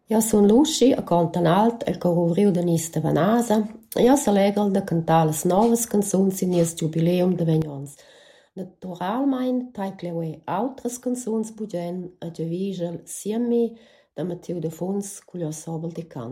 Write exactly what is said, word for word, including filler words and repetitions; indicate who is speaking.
Speaker 1: Io sun Lusci, a Contanalt, el coruvriu da Nis da Vanasa, e io s'alegal da cantar las novas canzuns in nies jubileum da vegnons. Naturalmein taig leue autras canzuns bugen a Giavischel siemi da Mathieu de Funs, cuglio sobel di can.